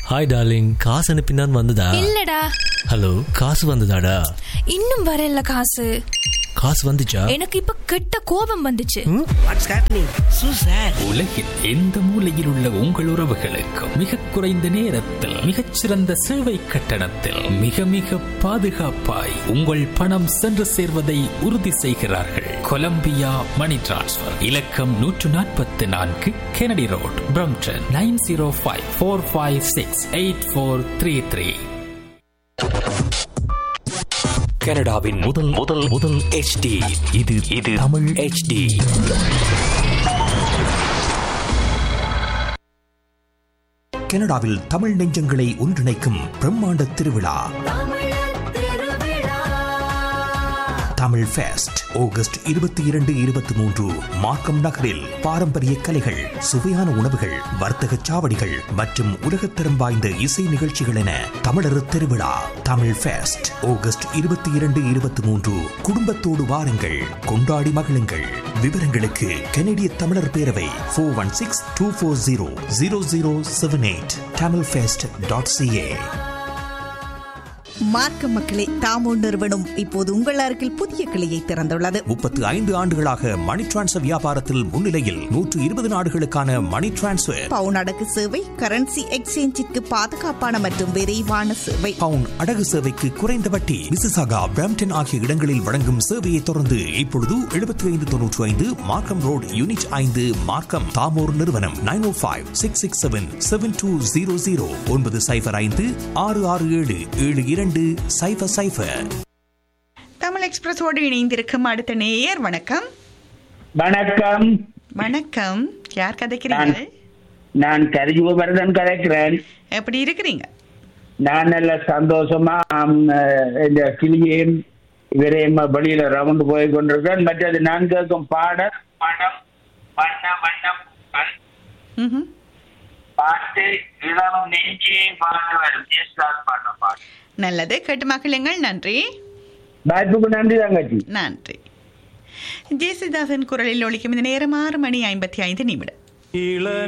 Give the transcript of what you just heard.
Hi darling, காசு அனுப்பினான் வந்ததா? இல்லடா. ஹலோ, காசு வந்ததாடா? இன்னும் வரல காசு. காசு வந்துச்சா? எனக்கு இப்ப கெட்ட கோபம் வந்துச்சு. What's happening? So sad. உலகில் எந்த மூலையில் உள்ள உங்கள் உறவுகளுக்கு மிக குறைந்த நேரத்தில் மிகச்சிறந்த சேவை கட்டணத்தில் மிக மிக பாதுகாப்பாய் உங்கள் பணம் சென்று சேர்வதை உறுதி செய்கிறார்கள். கொலம்பியா மணி டிரான்ஸ்ஃபர். இலக்கம் 144 கெனடி ரோட், பிரம்டன் 9054568433. கனடாவின் முதல் முதல் முதல் HD. இது தமிழ் HD. கனடாவில் தமிழ் நெஞ்சங்களை ஒன்றிணைக்கும் பிரம்மாண்ட திருவிழா தமிழ் ஃபெஸ்ட். ஆகஸ்ட் 22, 23 மார்க்கம் நகரில் பாரம்பரிய கலைகள், சுவையான உணவுகள், வர்த்தக சாவடிகள் மற்றும் உலகத்தரம் வாய்ந்த இசை நிகழ்ச்சிகள் என தமிழர் திருவிழா தமிழ் ஃபெஸ்ட். ஆகஸ்ட் 22, 23 குடும்பத்தோடு வாருங்கள், கொண்டாடி மகிழுங்கள். விவரங்களுக்கு கனடிய தமிழர் பேரவை 416-240-0078 tamilfest.ca. மார்க்க மக்களே, தாமோ நிறுவனம் இப்போது உங்கள் அருகில் புதிய கிளையை திறந்துள்ளது. 35 ஆண்டுகளாக மணி டிரான்ஸ்ஃபர் வியாபாரத்தில் முன்னிலையில் 120 நாடுகளுக்கான மணி டிரான்ஸ்ஃபர், பவுன் அடகு சேவை, கரன்சி எக்ஸ்சேஞ்சிற்கு பாதுகாப்பான மற்றும் விரைவான சேவை, பவுன் அடகு சேவைக்கு குறைந்த வட்டி. மிசிசாகா, பிரம்டன் ஆகிய இடங்களில் வழங்கும் சேவையை தொடர்ந்து இப்பொழுது 7595 மார்க்கம் ரோட், யூனிட் 5 மார்க்கம். தாமோர் நிறுவனம் 905-667-7200 905-667-7200. தமிழ் எக்ஸ்பிரஸோடு இணைந்திருக்கும் அடுத்த நேயர். வணக்கம். வணக்கம். வணக்கம். யார் கதைக்கிறீங்க? நான் கரிஜுவர்தன் கதைக்கிறேன். எப்படி இருக்கிறீங்க? நான் நல்ல சந்தோஷமா இந்த கிளியையும் இவரையும் வெளியில ரவுண்டு போய் கொண்டிருக்கேன். மற்றது நான் கேட்கும் பாடல் படம் வண்ண வண்ணம் பாட்டு இளம் நெஞ்சே பாடுவர் பாட்டு. நல்லது, கேட்டு மகிழுங்கள். நன்றி. வாய்ப்புக்கு நன்றி தங்கச்சி. நன்றி. ஜெயசுதாசன் குரலில் ஒலிக்கும் இந்த நேரம் 6:55